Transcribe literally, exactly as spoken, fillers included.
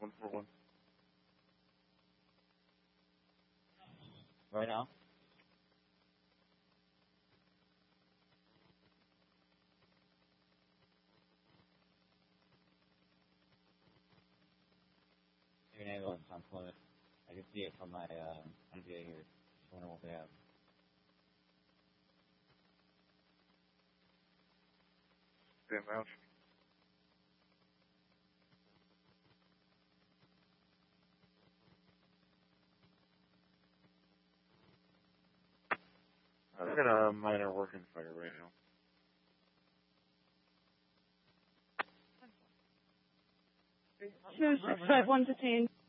one four one. Right now? An ambulance on Plymouth. I can see it from my uh, M P A here. Just wondering what they have. Stand out. I got a minor working fire right now. Two six five one fifteen.